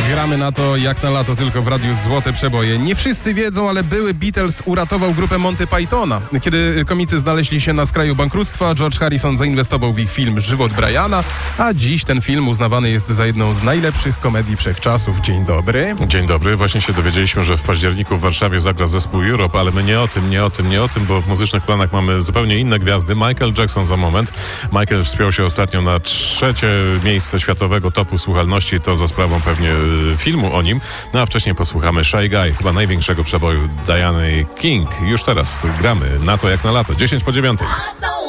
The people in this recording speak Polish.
Gramy na to jak na lato tylko w Radiu Złote Przeboje. Nie wszyscy wiedzą, ale były Beatles uratował grupę Monty Pythona. Kiedy komicy znaleźli się na skraju bankructwa, George Harrison zainwestował w ich film Żywot Briana, a dziś ten film uznawany jest za jedną z najlepszych komedii wszechczasów. Dzień dobry. Dzień dobry. Właśnie się dowiedzieliśmy, że w październiku w Warszawie zagra zespół Europe, ale my nie o tym, bo w muzycznych planach mamy zupełnie inne gwiazdy. Michael Jackson za moment. Michael wspiął się ostatnio na 3. miejsce światowego topu słuchalności, to za sprawą pewnie filmu o nim. No a wcześniej posłuchamy Shy Guy, chyba największego przeboju Diany King. Już teraz gramy na to jak na lato. 10 po 9.